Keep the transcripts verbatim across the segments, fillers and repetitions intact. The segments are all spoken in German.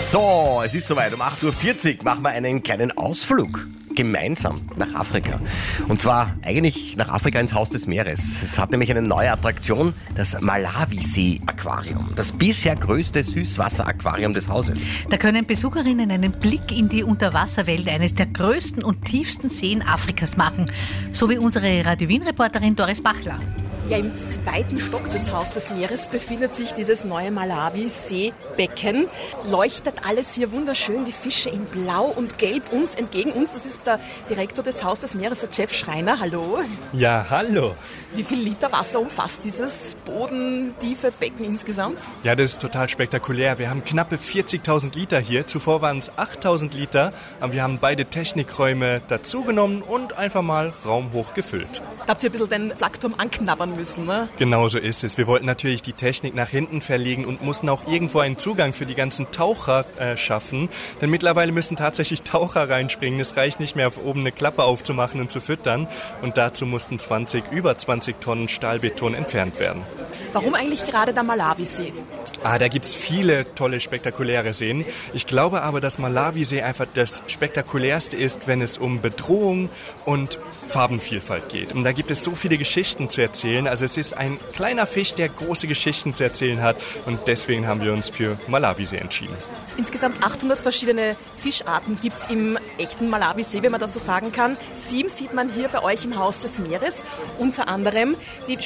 So, es ist soweit. Um acht Uhr vierzig machen wir einen kleinen Ausflug. Gemeinsam nach Afrika. Und zwar eigentlich nach Afrika ins Haus des Meeres. Es hat nämlich eine neue Attraktion, das Malawisee-Aquarium. Das bisher größte Süßwasser-Aquarium des Hauses. Da können Besucherinnen einen Blick in die Unterwasserwelt eines der größten und tiefsten Seen Afrikas machen. So wie unsere Radio Wien-Reporterin Doris Bachler. Ja, im zweiten Stock des Haus des Meeres befindet sich dieses neue Malawi-Seebecken. Leuchtet alles hier wunderschön, die Fische in Blau und Gelb uns entgegen uns. Das ist der Direktor des Haus des Meeres, der Jeff Schreiner. Hallo. Ja, hallo. Wie viel Liter Wasser umfasst dieses bodentiefe Becken insgesamt? Ja, das ist total spektakulär. Wir haben knappe vierzigtausend Liter hier. Zuvor waren es achttausend Liter. Aber wir haben beide Technikräume dazugenommen und einfach mal raumhoch gefüllt. Da habt ihr ein bisschen den Flakturm anknabbern müssen, ne? Genau so ist es. Wir wollten natürlich die Technik nach hinten verlegen und mussten auch irgendwo einen Zugang für die ganzen Taucher äh, schaffen. Denn mittlerweile müssen tatsächlich Taucher reinspringen. Es reicht nicht mehr, auf oben eine Klappe aufzumachen und zu füttern. Und dazu mussten zwanzig, über zwanzig Tonnen Stahlbeton entfernt werden. Warum eigentlich gerade der Malawisee? Ah, da gibt's viele tolle, spektakuläre Seen. Ich glaube aber, dass Malawisee einfach das spektakulärste ist, wenn es um Bedrohung und Farbenvielfalt geht. Und da gibt es so viele Geschichten zu erzählen. Also es ist ein kleiner Fisch, der große Geschichten zu erzählen hat. Und deswegen haben wir uns für Malawisee entschieden. Insgesamt achthundert verschiedene Fischarten gibt's im echten Malawisee, wenn man das so sagen kann. Sieben sieht man hier bei euch im Haus des Meeres. Unter anderem die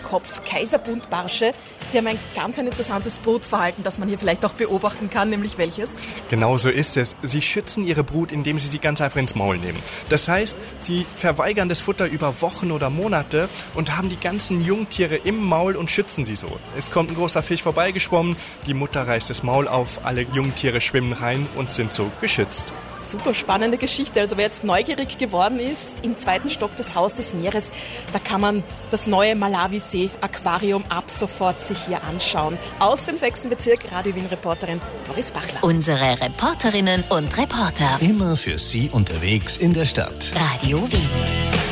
Schwefelkopf-Kaiserbuntbarsche. Die haben ein ganz ein interessantes Brutverhalten, das man hier vielleicht auch beobachten kann, nämlich welches? Genau so ist es. Sie schützen ihre Brut, indem sie sie ganz einfach ins Maul nehmen. Das heißt, sie verweigern das Futter über Wochen oder Monate und haben die ganzen Jungtiere im Maul und schützen sie so. Es kommt ein großer Fisch vorbeigeschwommen, die Mutter reißt das Maul auf, alle Jungtiere schwimmen rein und sind so geschützt. Super spannende Geschichte. Also wer jetzt neugierig geworden ist, im zweiten Stock des Haus des Meeres, da kann man das neue Malawisee-Aquarium ab sofort sich hier anschauen. Aus dem sechsten Bezirk, Radio Wien-Reporterin Doris Bachler. Unsere Reporterinnen und Reporter. Immer für Sie unterwegs in der Stadt. Radio Wien.